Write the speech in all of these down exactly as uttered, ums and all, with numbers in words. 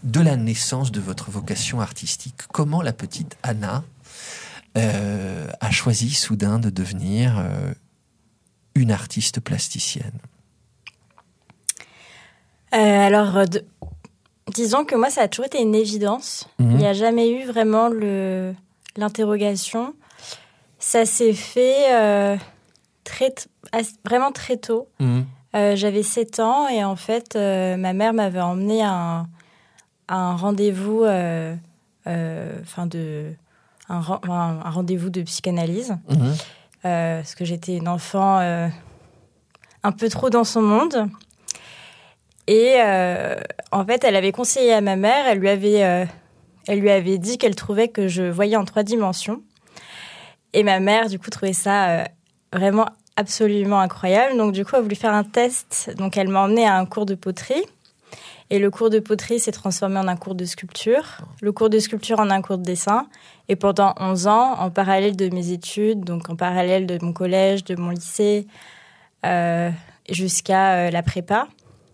de la naissance de votre vocation artistique. Comment la petite Anna euh, a choisi soudain de devenir euh, une artiste plasticienne? euh, Alors, de... disons que moi, ça a toujours été une évidence. Mmh. Il n'y a jamais eu vraiment le... l'interrogation. Ça s'est fait euh, très, vraiment très tôt. Mmh. Euh, j'avais sept ans et en fait, euh, ma mère m'avait emmenée à un, à un rendez-vous, euh, euh, enfin de, un, un, un rendez-vous de psychanalyse. Mmh. Euh, parce que j'étais une enfant euh, un peu trop dans son monde. Et euh, en fait, elle avait conseillé à ma mère, elle lui avait, euh, elle lui avait dit qu'elle trouvait que je voyais en trois dimensions. Et ma mère, du coup, trouvait ça euh, vraiment absolument incroyable. Donc, du coup, elle a voulu faire un test. Donc, elle m'a emmenée à un cours de poterie. Et le cours de poterie s'est transformé en un cours de sculpture. Le cours de sculpture en un cours de dessin. Et pendant onze ans, en parallèle de mes études, donc en parallèle de mon collège, de mon lycée, euh, jusqu'à euh, la prépa,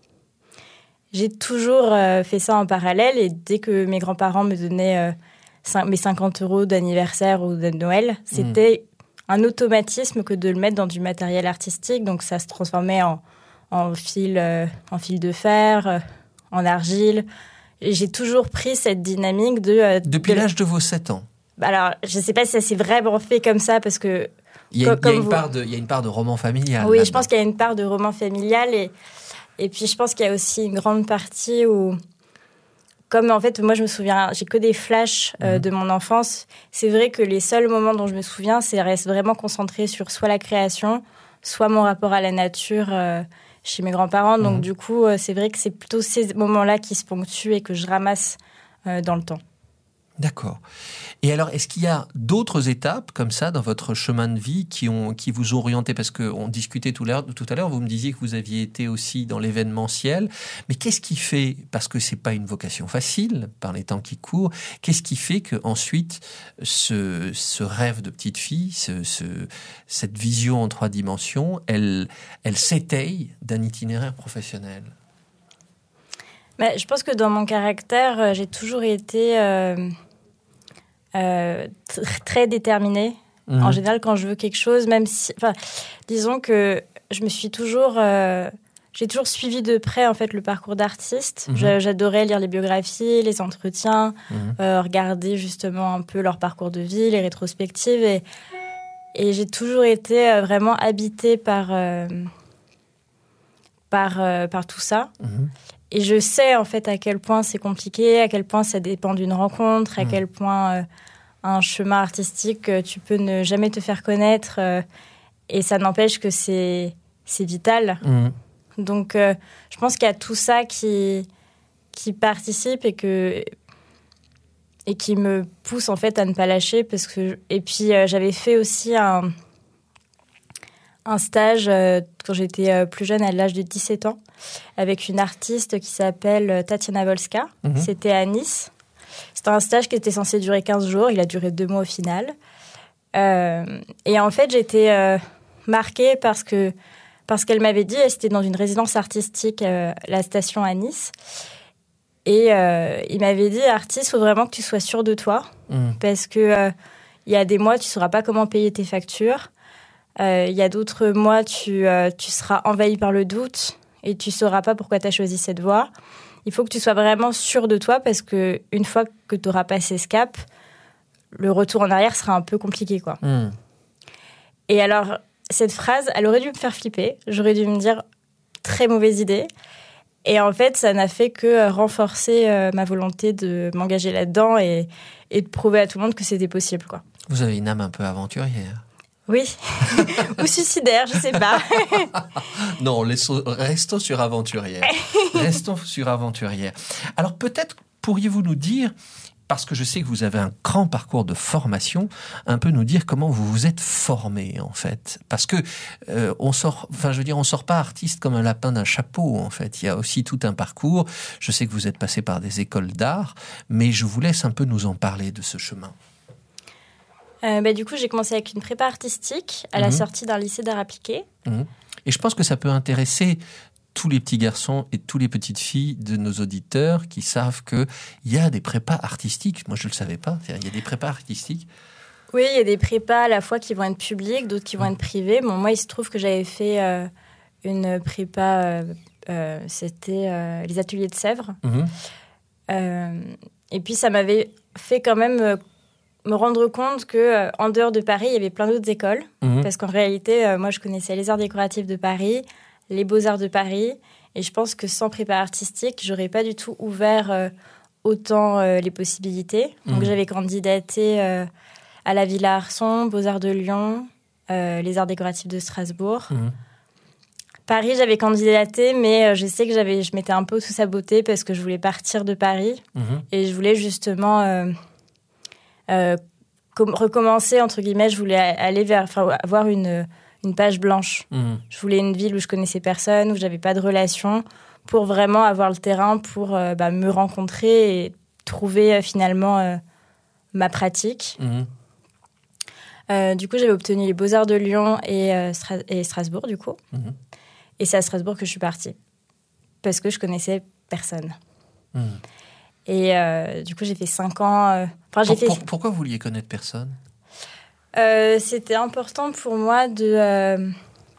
j'ai toujours euh, fait ça en parallèle. Et dès que mes grands-parents me donnaient euh, cinq, mes cinquante euros d'anniversaire ou de Noël, c'était mmh. un automatisme que de le mettre dans du matériel artistique. Donc, ça se transformait en, en, fil, euh, en fil de fer, euh, en argile. Et j'ai toujours pris cette dynamique de... Euh, Depuis de... l'âge de vos sept ans? Alors, je ne sais pas si ça s'est vraiment fait comme ça, parce que... Il y a, comme, il y a, une, vous... part de, il y a une part de roman familial. Oui, je pense qu'il y a une part de roman familial. Et, et puis, je pense qu'il y a aussi une grande partie où... Comme en fait, moi, je me souviens, j'ai que des flashs euh, mmh. de mon enfance. C'est vrai que les seuls moments dont je me souviens, c'est reste vraiment concentré sur soit la création, soit mon rapport à la nature euh, chez mes grands-parents. Donc, mmh. du coup, euh, c'est vrai que c'est plutôt ces moments-là qui se ponctuent et que je ramasse euh, dans le temps. D'accord. Et alors, est-ce qu'il y a d'autres étapes comme ça dans votre chemin de vie qui, ont, qui vous ont orienté? Parce qu'on discutait tout à l'heure, tout à l'heure, vous me disiez que vous aviez été aussi dans l'événementiel. Mais qu'est-ce qui fait, parce que c'est pas une vocation facile par les temps qui courent, qu'est-ce qui fait qu'ensuite ce, ce rêve de petite fille, ce, ce, cette vision en trois dimensions, elle, elle s'étaye d'un itinéraire professionnel? Mais je pense que dans mon caractère, j'ai toujours été... Euh... Euh, t- très déterminée. Mmh. En général, quand je veux quelque chose, même si... Enfin, disons que je me suis toujours... Euh, j'ai toujours suivi de près, en fait, le parcours d'artiste. Mmh. Je, j'adorais lire les biographies, les entretiens, mmh. euh, regarder justement un peu leur parcours de vie, les rétrospectives. Et, et j'ai toujours été euh, vraiment habitée par, euh, par, euh, par tout ça. Mmh. Et je sais, en fait, à quel point c'est compliqué, à quel point ça dépend d'une rencontre, à mmh. quel point euh, un chemin artistique, euh, tu peux ne jamais te faire connaître. Euh, et ça n'empêche que c'est, c'est vital. Mmh. Donc, euh, je pense qu'il y a tout ça qui, qui participe et, que, et qui me pousse, en fait, à ne pas lâcher. Parce que, et puis, euh, j'avais fait aussi un, un stage euh, quand j'étais euh, plus jeune, à l'âge de dix-sept ans, avec une artiste qui s'appelle Tatiana Volska. Mmh. C'était à Nice. C'était un stage qui était censé durer quinze jours. Il a duré deux mois au final. Euh, et en fait, j'étais euh, marquée parce, que, parce qu'elle m'avait dit, elle était dans une résidence artistique, euh, la station à Nice. Et euh, il m'avait dit, artiste, il faut vraiment que tu sois sûre de toi. Mmh. Parce qu'il euh, y a des mois, tu ne sauras pas comment payer tes factures. Il euh, y a d'autres mois, tu, euh, tu seras envahi par le doute et tu ne sauras pas pourquoi tu as choisi cette voie. Il faut que tu sois vraiment sûr de toi parce qu'une fois que tu auras passé ce cap, le retour en arrière sera un peu compliqué, quoi. Mmh. Et alors, cette phrase, elle aurait dû me faire flipper. J'aurais dû me dire, très mauvaise idée. Et en fait, ça n'a fait que renforcer euh, ma volonté de m'engager là-dedans et, et de prouver à tout le monde que c'était possible, quoi. Vous avez une âme un peu aventurière. Oui, ou suicidaire, je sais pas. Non, laissons, restons sur aventurière. Restons sur aventurière. Alors peut-être pourriez-vous nous dire, parce que je sais que vous avez un grand parcours de formation, un peu nous dire comment vous vous êtes formé en fait. Parce que euh, on sort, enfin je veux dire, on sort pas artiste comme un lapin d'un chapeau en fait. Il y a aussi tout un parcours. Je sais que vous êtes passé par des écoles d'art, mais je vous laisse un peu nous en parler de ce chemin. Euh, bah, du coup, j'ai commencé avec une prépa artistique à mmh. la sortie d'un lycée d'art appliqué. Mmh. Et je pense que ça peut intéresser tous les petits garçons et toutes les petites filles de nos auditeurs qui savent qu'il y a des prépas artistiques. Moi, je ne le savais pas. Il y a des prépas artistiques. Oui, il y a des prépas à la fois qui vont être publiques, d'autres qui vont mmh. être privées. Bon, moi, il se trouve que j'avais fait euh, une prépa, euh, euh, c'était euh, les ateliers de Sèvres. Mmh. Euh, et puis, ça m'avait fait quand même euh, me rendre compte qu'en euh, dehors de Paris, il y avait plein d'autres écoles. Mmh. Parce qu'en réalité, euh, moi, je connaissais les arts décoratifs de Paris, les beaux-arts de Paris. Et je pense que sans prépa artistique, j'aurais pas du tout ouvert euh, autant euh, les possibilités. Donc, mmh. j'avais candidaté... Euh, à la Villa Arson, Beaux-Arts de Lyon, euh, les Arts décoratifs de Strasbourg. Mmh. Paris, j'avais candidaté, mais euh, je sais que j'avais, je m'étais un peu sous-sabotée parce que je voulais partir de Paris. Mmh. Et je voulais justement euh, euh, com- recommencer, entre guillemets, je voulais aller vers, enfin, avoir une, une page blanche. Mmh. Je voulais une ville où je connaissais personne, où je n'avais pas de relations, pour vraiment avoir le terrain, pour euh, bah, me rencontrer et trouver euh, finalement euh, ma pratique. Mmh. Euh, du coup, j'avais obtenu les Beaux-Arts de Lyon et, euh, Stra- et Strasbourg, du coup. Mmh. Et c'est à Strasbourg que je suis partie. Parce que je connaissais personne. Mmh. Et euh, du coup, j'ai fait cinq ans... Euh, pour, j'ai fait... pour, pourquoi vous vouliez connaître personne ? euh, C'était important pour moi de... Euh,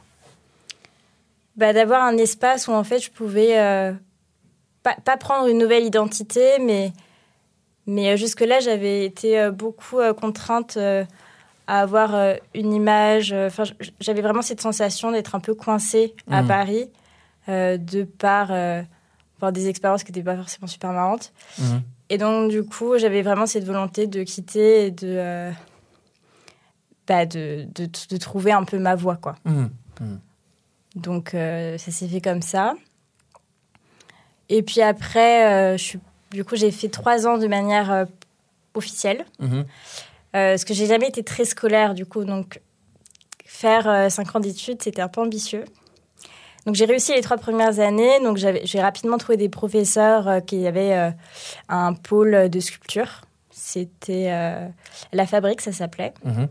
bah, d'avoir un espace où, en fait, je pouvais... Euh, pas, pas prendre une nouvelle identité, mais, mais jusque-là, j'avais été euh, beaucoup euh, contrainte... Euh, à avoir euh, une image. Enfin, euh, j'avais vraiment cette sensation d'être un peu coincée à mmh. Paris, euh, de par, euh, par des expériences qui n'étaient pas forcément super marrantes. Mmh. Et donc, du coup, j'avais vraiment cette volonté de quitter et de, euh, bah, de, de, de trouver un peu ma voie, quoi. Mmh. Mmh. Donc, euh, ça s'est fait comme ça. Et puis après, euh, je suis, du coup, j'ai fait trois ans de manière euh, officielle. Mmh. Euh, parce que j'ai jamais été très scolaire, du coup, donc faire euh, cinq ans d'études, c'était un peu ambitieux. Donc j'ai réussi les trois premières années, donc j'avais, j'ai rapidement trouvé des professeurs euh, qui avaient euh, un pôle de sculpture. C'était euh, La Fabrique, ça s'appelait. Mmh.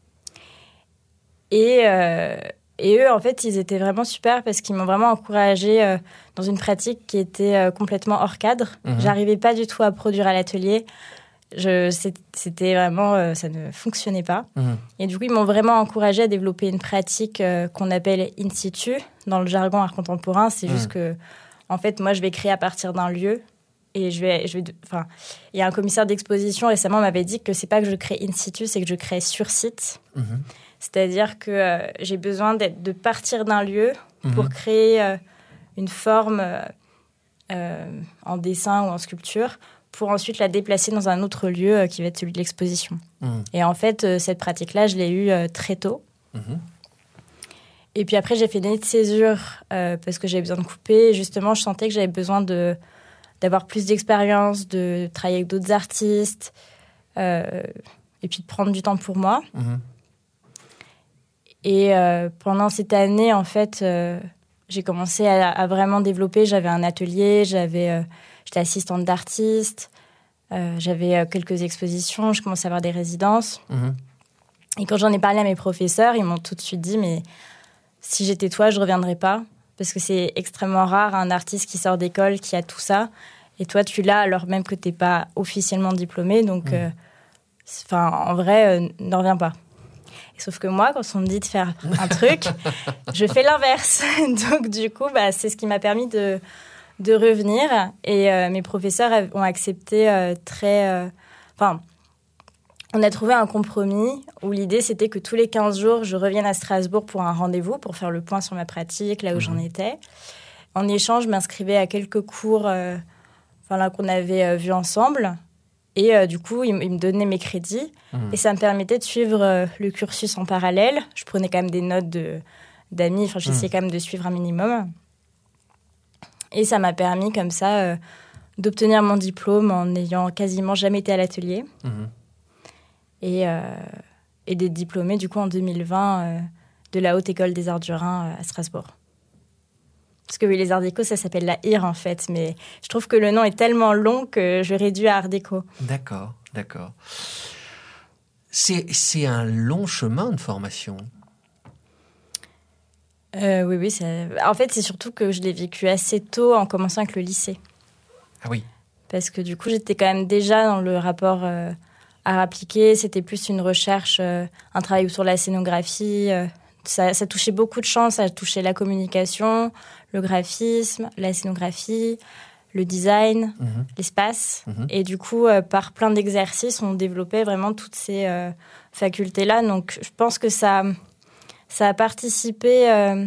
Et, euh, et eux, en fait, ils étaient vraiment super parce qu'ils m'ont vraiment encouragée euh, dans une pratique qui était euh, complètement hors cadre. Mmh. J'arrivais pas du tout à produire à l'atelier. Je, c'était vraiment, euh, ça ne fonctionnait pas. Mmh. Et du coup, ils m'ont vraiment encouragée à développer une pratique euh, qu'on appelle in situ. Dans le jargon art contemporain, c'est mmh. juste que, en fait, moi, je vais créer à partir d'un lieu. Et je vais, je vais, enfin, il y a un commissaire d'exposition récemment m'avait dit que c'est pas que je crée in situ, c'est que je crée sur site. Mmh. C'est-à-dire que euh, j'ai besoin d'être, de partir d'un lieu mmh. pour créer euh, une forme euh, euh, en dessin ou en sculpture, pour ensuite la déplacer dans un autre lieu euh, qui va être celui de l'exposition. Mmh. Et en fait, euh, cette pratique-là, je l'ai eue euh, très tôt. Mmh. Et puis après, j'ai fait une année de césure euh, parce que j'avais besoin de couper. Et justement, je sentais que j'avais besoin de, d'avoir plus d'expérience, de travailler avec d'autres artistes, euh, et puis de prendre du temps pour moi. Mmh. Et euh, pendant cette année, en fait, euh, j'ai commencé à, à vraiment développer. J'avais un atelier, j'avais... Euh, J'étais assistante d'artiste, euh, j'avais euh, quelques expositions, je commençais à avoir des résidences. Mmh. Et quand j'en ai parlé à mes professeurs, ils m'ont tout de suite dit « mais si j'étais toi, je ne reviendrais pas ». Parce que c'est extrêmement rare un artiste qui sort d'école, qui a tout ça. Et toi, tu l'as alors même que tu n'es pas officiellement diplômé. Donc, mmh. euh, en vrai, euh, ne reviens pas. Et sauf que moi, quand on me dit de faire un truc, je fais l'inverse. Donc du coup, bah, c'est ce qui m'a permis de... de revenir, et euh, mes professeurs ont accepté euh, très... Enfin, euh, on a trouvé un compromis où l'idée, c'était que tous les quinze jours, je revienne à Strasbourg pour un rendez-vous, pour faire le point sur ma pratique, là où mmh. j'en étais. En échange, je m'inscrivais à quelques cours euh, enfin, là, qu'on avait euh, vus ensemble, et euh, du coup, ils, ils me donnaient mes crédits, mmh. et ça me permettait de suivre euh, le cursus en parallèle. Je prenais quand même des notes de, d'amis, enfin, j'essayais mmh. quand même de suivre un minimum. Et ça m'a permis, comme ça, euh, d'obtenir mon diplôme en n'ayant quasiment jamais été à l'atelier. Mmh. Et, euh, et d'être diplômée, du coup, en deux mille vingt, euh, de la Haute École des Arts du Rhin euh, à Strasbourg. Parce que oui, les Arts Déco, ça s'appelle la I R, en fait. Mais je trouve que le nom est tellement long que je réduis à Art Déco. D'accord, d'accord. C'est, c'est un long chemin de formation. euh, Oui, oui. Ça... En fait, c'est surtout que je l'ai vécu assez tôt en commençant avec le lycée. Ah oui. Parce que du coup, j'étais quand même déjà dans le rapport euh, art appliqué. C'était plus une recherche, euh, un travail autour de la scénographie. Euh, ça, ça touchait beaucoup de champs. Ça touchait la communication, le graphisme, la scénographie, le design, mmh. l'espace. Mmh. Et du coup, euh, par plein d'exercices, on développait vraiment toutes ces euh, facultés-là. Donc, je pense que ça, ça a participé euh,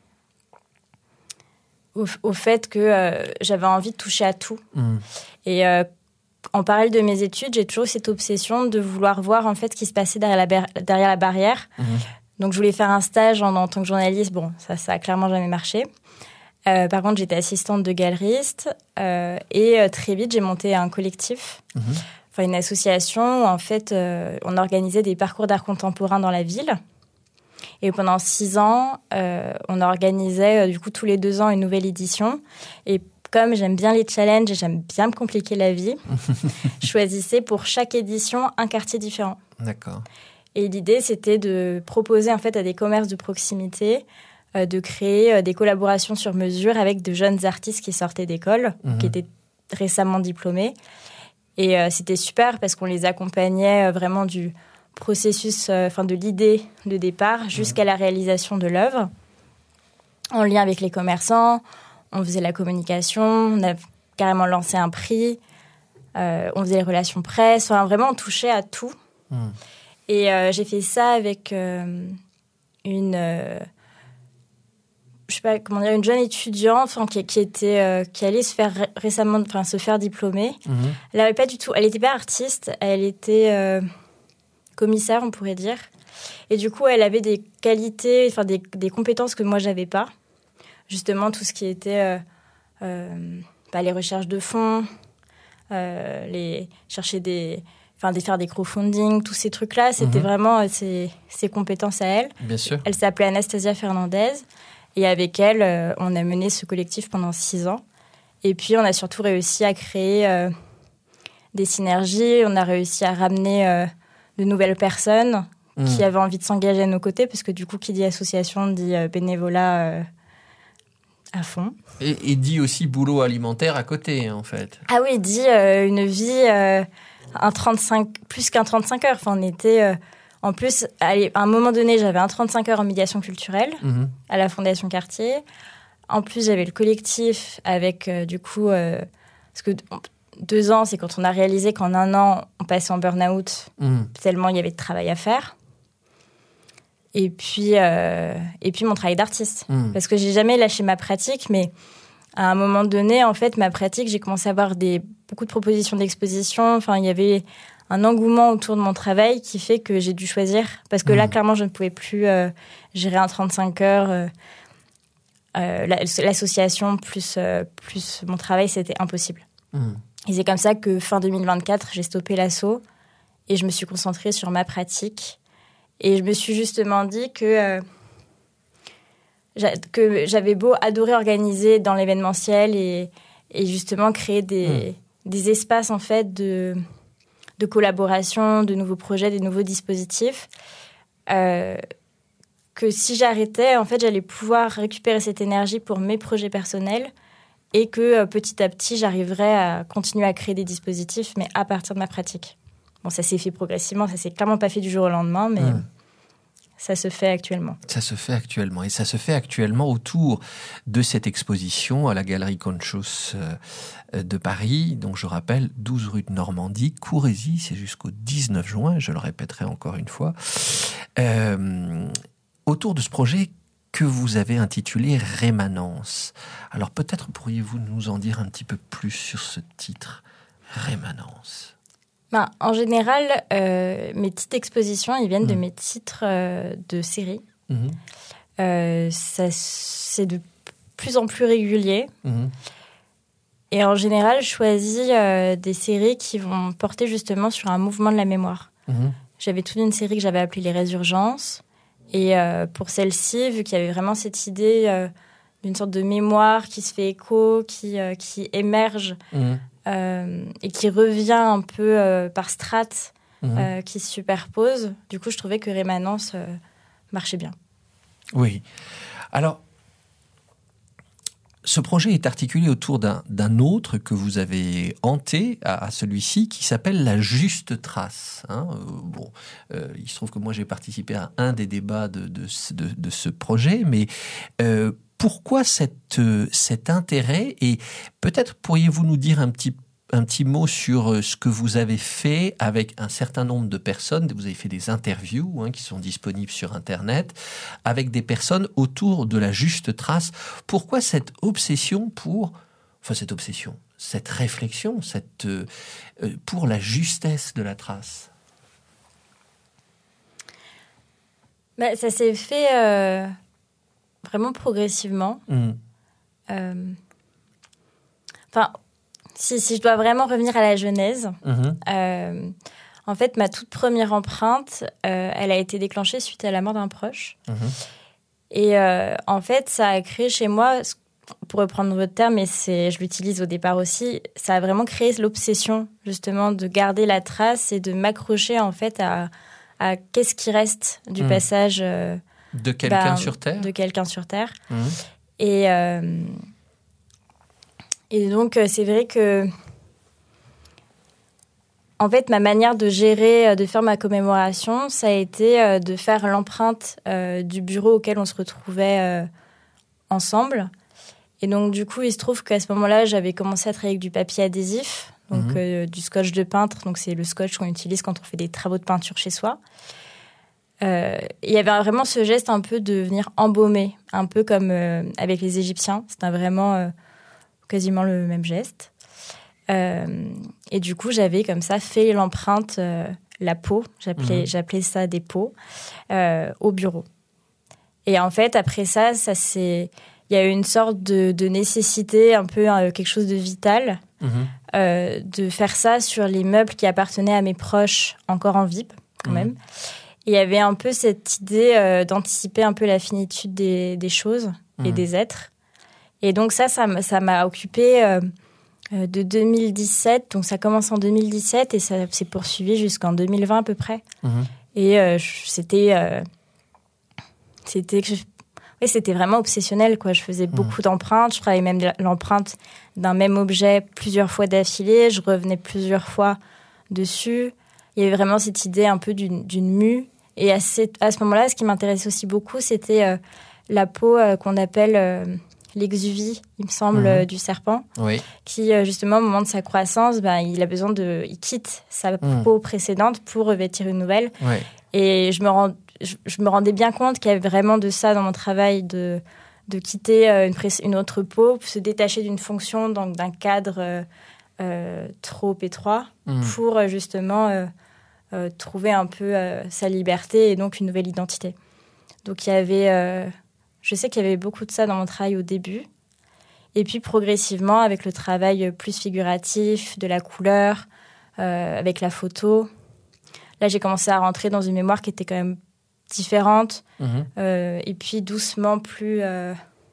au, au fait que euh, j'avais envie de toucher à tout. Mmh. Et euh, en parallèle de mes études, j'ai toujours cette obsession de vouloir voir en fait ce qui se passait derrière la, bar- derrière la barrière. Mmh. Donc, je voulais faire un stage en, en tant que journaliste. Bon, ça, ça a clairement jamais marché. Euh, par contre, j'étais assistante de galeriste euh, et euh, très vite, j'ai monté un collectif, mmh. enfin une association où en fait, euh, on organisait des parcours d'art contemporain dans la ville. Et pendant six ans, euh, on organisait euh, du coup tous les deux ans une nouvelle édition. Et comme j'aime bien les challenges et j'aime bien me compliquer la vie, je choisissais pour chaque édition un quartier différent. D'accord. Et l'idée, c'était de proposer en fait à des commerces de proximité euh, de créer euh, des collaborations sur mesure avec de jeunes artistes qui sortaient d'école, mmh. qui étaient récemment diplômés. Et euh, c'était super parce qu'on les accompagnait euh, vraiment du processus, enfin euh, de l'idée de départ jusqu'à mmh. la réalisation de l'œuvre, en lien avec les commerçants. On faisait la communication, on a carrément lancé un prix, euh, on faisait les relations presse, enfin, vraiment on touchait à tout. Mmh. Et euh, j'ai fait ça avec euh, une, euh, je sais pas comment dire, une jeune étudiante, enfin, qui, qui était, euh, qui allait se faire ré- récemment, enfin se faire diplômer. Mmh. Elle avait pas du tout, elle était pas artiste, elle était euh, commissaire, on pourrait dire. Et du coup, elle avait des qualités, enfin des, des compétences que moi j'avais pas. Justement, tout ce qui était euh, euh, bah, les recherches de fonds, euh, les chercher des, enfin des faire des crowdfunding, tous ces trucs-là, c'était mmh. vraiment euh, ses, ses compétences à elle. Bien sûr. Elle s'appelait Anastasia Fernandez et avec elle, euh, on a mené ce collectif pendant six ans. Et puis, on a surtout réussi à créer euh, des synergies. On a réussi à ramener euh, de nouvelles personnes mmh. qui avaient envie de s'engager à nos côtés, parce que du coup, qui dit association dit euh, bénévolat. Euh, à fond. Et, et dit aussi boulot alimentaire à côté, en fait. Ah oui, dit euh, une vie, euh, un trente-cinq, plus qu'un trente-cinq heures. Enfin, on était, euh, en plus, à un moment donné, j'avais un trente-cinq heures en médiation culturelle mmh. à la Fondation Cartier. En plus, j'avais le collectif avec, euh, du coup, euh, parce que deux ans, c'est quand on a réalisé qu'en un an, on passait en burn-out, mmh. tellement il y avait de travail à faire. Et puis, euh, et puis mon travail d'artiste. Mmh. Parce que j'ai jamais lâché ma pratique, mais à un moment donné, en fait, ma pratique, j'ai commencé à avoir des, beaucoup de propositions d'exposition. Enfin, il y avait un engouement autour de mon travail qui fait que j'ai dû choisir. Parce que mmh. là, clairement, je ne pouvais plus euh, gérer un trente-cinq heures. Euh, euh, l'association plus, euh, plus mon travail, c'était impossible. Mmh. Et c'est comme ça que fin deux mille vingt-quatre, j'ai stoppé l'asso et je me suis concentrée sur ma pratique. Et je me suis justement dit que, euh, que j'avais beau adorer organiser dans l'événementiel et, et justement créer des, mmh. des espaces en fait de, de collaboration, de nouveaux projets, des nouveaux dispositifs, euh, que si j'arrêtais, en fait, j'allais pouvoir récupérer cette énergie pour mes projets personnels et que euh, petit à petit, j'arriverais à continuer à créer des dispositifs, mais à partir de ma pratique. Bon, ça s'est fait progressivement, ça s'est clairement pas fait du jour au lendemain, mais mmh. ça se fait actuellement. Ça se fait actuellement. Et ça se fait actuellement autour de cette exposition à la Galerie Conchos de Paris. Donc, je rappelle, douze rue de Normandie, Courésy, c'est jusqu'au dix-neuf juin, je le répéterai encore une fois. Euh, autour de ce projet que vous avez intitulé Rémanence. Alors, peut-être pourriez-vous nous en dire un petit peu plus sur ce titre, Rémanence. Ben, en général, euh, mes petites expositions, ils viennent mmh. de mes titres euh, de séries. Mmh. Euh, ça, c'est de plus en plus régulier. Mmh. Et en général, je choisis euh, des séries qui vont porter justement sur un mouvement de la mémoire. Mmh. J'avais toute une série que j'avais appelée Les Résurgences. Et euh, pour celle-ci, vu qu'il y avait vraiment cette idée euh, d'une sorte de mémoire qui se fait écho, qui, euh, qui émerge... Mmh. Euh, et qui revient un peu euh, par strates mmh. euh, qui se superposent. Du coup, je trouvais que Rémanence euh, marchait bien. Oui. Alors, ce projet est articulé autour d'un, d'un autre que vous avez hanté à, à celui-ci, qui s'appelle la juste trace. Hein. Euh, bon, euh, il se trouve que moi j'ai participé à un des débats de, de, de, de ce projet, mais euh, pourquoi cette, euh, cet intérêt? Et peut-être pourriez-vous nous dire un petit peu un petit mot sur ce que vous avez fait avec un certain nombre de personnes. Vous avez fait des interviews hein, qui sont disponibles sur Internet avec des personnes autour de la juste trace. Pourquoi cette obsession pour, enfin cette obsession, cette réflexion, cette euh, pour la justesse de la trace? Bah, ça s'est fait euh, vraiment progressivement. Mmh. Euh, enfin. Si, si je dois vraiment revenir à la genèse, mmh. euh, en fait, ma toute première empreinte, euh, elle a été déclenchée suite à la mort d'un proche. Mmh. Et euh, en fait, ça a créé chez moi, pour reprendre votre terme, et c'est, je l'utilise au départ aussi, ça a vraiment créé l'obsession, justement, de garder la trace et de m'accrocher, en fait, à, à qu'est-ce qui reste du mmh. passage... Euh, de quelqu'un bah, sur Terre De quelqu'un sur Terre. Mmh. Et... Euh, Et donc, c'est vrai que, en fait, ma manière de gérer, de faire ma commémoration, ça a été de faire l'empreinte euh, du bureau auquel on se retrouvait euh, ensemble. Et donc, du coup, il se trouve qu'à ce moment-là, j'avais commencé à travailler avec du papier adhésif, donc mmh. euh, du scotch de peintre. Donc, c'est le scotch qu'on utilise quand on fait des travaux de peinture chez soi. Euh, il y avait vraiment ce geste un peu de venir embaumer, un peu comme euh, avec les Égyptiens. C'était vraiment... Euh, quasiment le même geste. Euh, et du coup, j'avais comme ça fait l'empreinte, euh, la peau, j'appelais, mmh. j'appelais ça des peaux, euh, au bureau. Et en fait, après ça, ça c'est, il y a eu une sorte de, de nécessité, un peu hein, quelque chose de vital, mmh. euh, de faire ça sur les meubles qui appartenaient à mes proches encore en vie, quand mmh. même. Et il y avait un peu cette idée euh, d'anticiper un peu la finitude des, des choses mmh. et des êtres. Et donc ça, ça, ça m'a occupée euh, de deux mille dix-sept. Donc ça commence en deux mille dix-sept et ça s'est poursuivi jusqu'en deux mille vingt à peu près. Mmh. Et euh, c'était, euh, c'était, oui, c'était vraiment obsessionnel, quoi. Je faisais mmh. beaucoup d'empreintes. Je travaillais même l'empreinte d'un même objet plusieurs fois d'affilée. Je revenais plusieurs fois dessus. Il y avait vraiment cette idée un peu d'une, d'une mue. Et à, cette, à ce moment-là, ce qui m'intéressait aussi beaucoup, c'était euh, la peau euh, qu'on appelle... Euh, l'exuvie, il me semble, mmh. euh, du serpent, oui. qui, euh, justement, au moment de sa croissance, ben, il a besoin de... Il quitte sa mmh. peau précédente pour revêtir une nouvelle. Oui. Et je me, rend, je, je me rendais bien compte qu'il y avait vraiment de ça dans mon travail, de, de quitter euh, une, pré- une autre peau, se détacher d'une fonction, donc d'un cadre euh, euh, trop étroit, mmh. pour, euh, justement, euh, euh, trouver un peu euh, sa liberté et donc une nouvelle identité. Donc, il y avait... Euh, Je sais qu'il y avait beaucoup de ça dans mon travail au début. Et puis, progressivement, avec le travail plus figuratif, de la couleur, euh, avec la photo, là, j'ai commencé à rentrer dans une mémoire qui était quand même différente. Mmh. Euh, et puis, doucement, plus... Euh,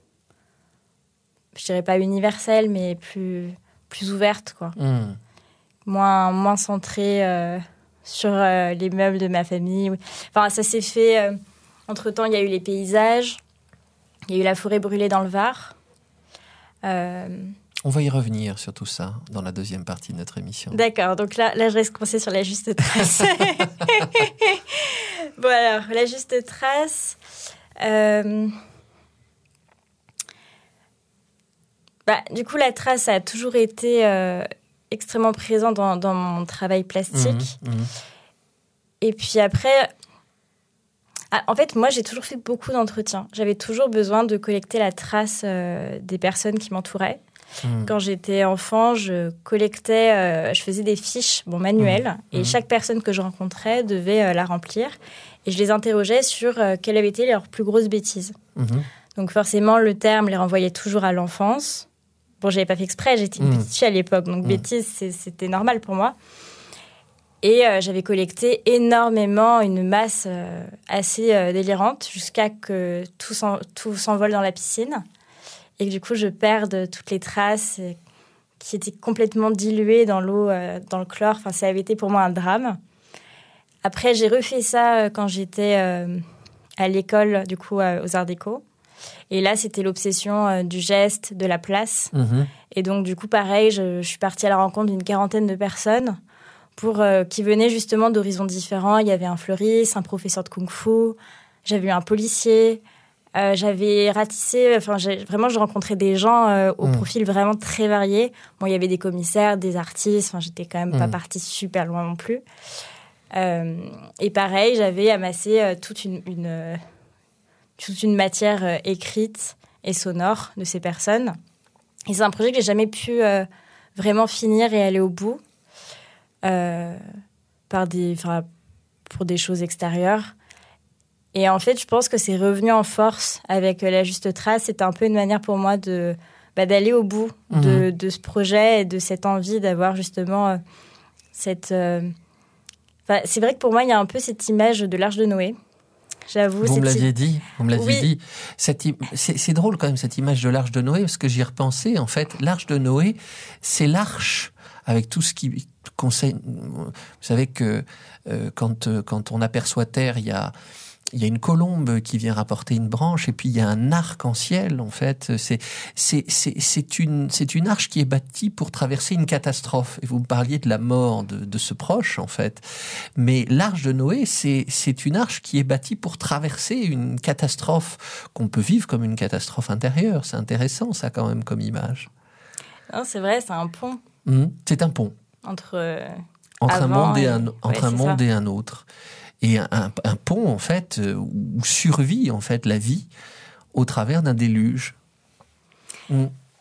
je dirais pas universelle, mais plus, plus ouverte, quoi. Mmh. Moins, moins centrée euh, sur euh, les meubles de ma famille. Enfin, ça s'est fait... Euh, entre-temps, il y a eu les paysages. Il y a eu la forêt brûlée dans le Var. Euh... On va y revenir sur tout ça dans la deuxième partie de notre émission. D'accord, donc là, là je reste coincée sur la juste trace. Bon alors, la juste trace... Euh... Bah, du coup, la trace a toujours été euh, extrêmement présente dans, dans mon travail plastique. Mmh, mmh. Et puis après... Ah, en fait, moi, j'ai toujours fait beaucoup d'entretiens. J'avais toujours besoin de collecter la trace euh, des personnes qui m'entouraient. Mmh. Quand j'étais enfant, je collectais, euh, je faisais des fiches bon, manuelles. Mmh. Et mmh. chaque personne que je rencontrais devait euh, la remplir. Et je les interrogeais sur euh, quelles avaient été leurs plus grosses bêtises. Mmh. Donc forcément, le terme les renvoyait toujours à l'enfance. Bon, je n'avais pas fait exprès, j'étais une mmh. petite fille à l'époque. Donc mmh. bêtises, c'est, c'était normal pour moi. Et euh, j'avais collecté énormément, une masse euh, assez euh, délirante, jusqu'à que tout, s'en, tout s'envole dans la piscine. Et que du coup, je perde toutes les traces euh, qui étaient complètement diluées dans l'eau, euh, dans le chlore. Enfin, ça avait été pour moi un drame. Après, j'ai refait ça euh, quand j'étais euh, à l'école, du coup, euh, aux Arts Déco. Et là, c'était l'obsession euh, du geste, de la place. Mmh. Et donc, du coup, pareil, je, je suis partie à la rencontre d'une quarantaine de personnes pour, euh, qui venaient justement d'horizons différents. Il y avait un fleuriste, un professeur de kung-fu, j'avais eu un policier, euh, j'avais ratissé... Enfin, j'ai, vraiment, je rencontrais des gens euh, au mmh. profil vraiment très varié. Bon, il y avait des commissaires, des artistes. Enfin, j'étais quand même mmh. pas partie super loin non plus. Euh, et pareil, j'avais amassé euh, toute une... une euh, toute une matière euh, écrite et sonore de ces personnes. Et c'est un projet que j'ai jamais pu euh, vraiment finir et aller au bout euh, par des, pour des choses extérieures. Et en fait, je pense que c'est revenu en force avec euh, La Juste Trace. C'était un peu une manière pour moi de, bah, d'aller au bout mmh. de, de ce projet et de cette envie d'avoir justement euh, cette... Euh... Enfin, c'est vrai que pour moi, il y a un peu cette image de l'Arche de Noé. J'avoue, vous me l'aviez i... dit, vous me l'aviez oui. dit. Cette, c'est, c'est drôle quand même cette image de l'Arche de Noé parce que j'y ai repensé. En fait, l'Arche de Noé, c'est l'arche avec tout ce qui conseille. Vous savez que euh, quand quand on aperçoit terre, il y a il y a une colombe qui vient rapporter une branche et puis il y a un arc-en-ciel. En fait, c'est c'est c'est c'est une c'est une arche qui est bâtie pour traverser une catastrophe. Et vous me parliez de la mort de de ce proche, en fait. Mais l'arche de Noé, c'est c'est une arche qui est bâtie pour traverser une catastrophe qu'on peut vivre comme une catastrophe intérieure. C'est intéressant, ça, quand même, comme image. Non, c'est vrai, c'est un pont. Mmh, c'est un pont entre euh, entre un monde et, et un entre ouais, un monde ça. et un autre. Et un, un, un pont, en fait, où survit, en fait, la vie au travers d'un déluge. Mm.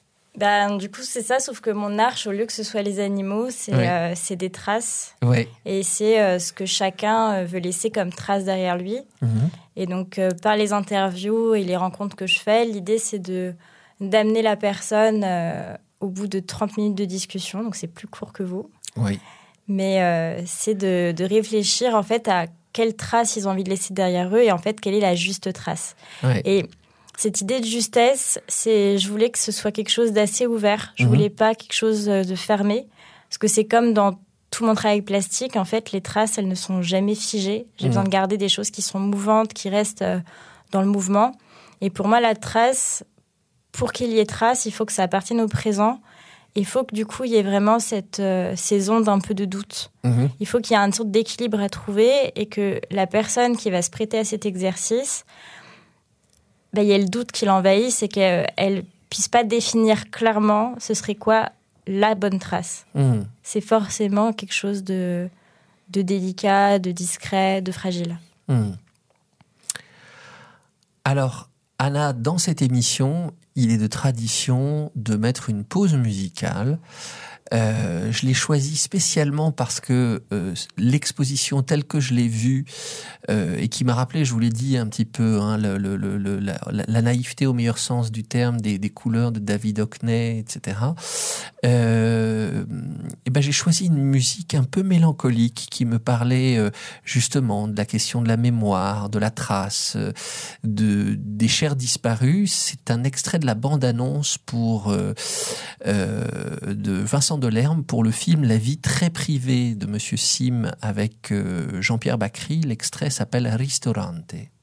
Ben, du coup, c'est ça, sauf que mon arche, au lieu que ce soit les animaux, c'est, ouais. euh, c'est des traces. Ouais. Et c'est euh, ce que chacun veut laisser comme trace derrière lui. Mm-hmm. Et donc, euh, par les interviews et les rencontres que je fais, l'idée, c'est de, d'amener la personne euh, au bout de trente minutes de discussion. Donc, c'est plus court que vous. Oui. Mais euh, c'est de, de réfléchir, en fait, à quelles traces ils ont envie de laisser derrière eux et en fait, quelle est la juste trace. Ouais. Et cette idée de justesse, c'est, je voulais que ce soit quelque chose d'assez ouvert. Je mmh. voulais pas quelque chose de fermé. Parce que c'est comme dans tout mon travail plastique, en fait, les traces, elles ne sont jamais figées. J'ai mmh. besoin de garder des choses qui sont mouvantes, qui restent dans le mouvement. Et pour moi, la trace, pour qu'il y ait trace, il faut que ça appartienne au présent. Il faut que, du coup, il y ait vraiment cette, euh, ces ondes un peu de doute. Mmh. Il faut qu'il y ait une sorte d'équilibre à trouver et que la personne qui va se prêter à cet exercice, ben, il y a le doute qui l'envahisse et qu'elle ne puisse pas définir clairement ce serait quoi la bonne trace. Mmh. C'est forcément quelque chose de, de délicat, de discret, de fragile. Mmh. Alors, Anna, dans cette émission, il est de tradition de mettre une pause musicale. Euh, je l'ai choisi spécialement parce que euh, l'exposition telle que je l'ai vue euh, et qui m'a rappelé, je vous l'ai dit un petit peu, hein, le, le, le, la, la naïveté au meilleur sens du terme des, des couleurs de David Hockney, et cetera. Euh, et ben j'ai choisi une musique un peu mélancolique qui me parlait euh, justement de la question de la mémoire, de la trace, de des chairs disparues. C'est un extrait de la bande-annonce pour euh, euh, de Vincent Delerme pour le film La vie très privée de Monsieur Sim avec euh, Jean-Pierre Bacry. L'extrait s'appelle Ristorante.